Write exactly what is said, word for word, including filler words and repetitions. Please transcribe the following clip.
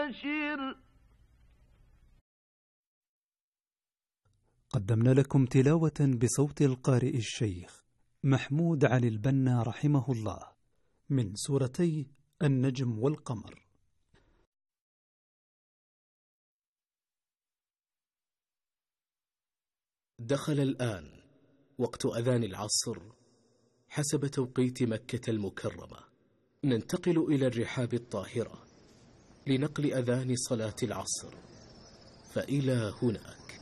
قدمنا لكم تلاوة بصوت القارئ الشيخ محمود علي البنا رحمه الله من سورتي النجم والقمر. دخل الآن وقت أذان العصر حسب توقيت مكة المكرمة. ننتقل إلى الرحاب الطاهرة لنقل أذان صلاة العصر، فإلى هناك.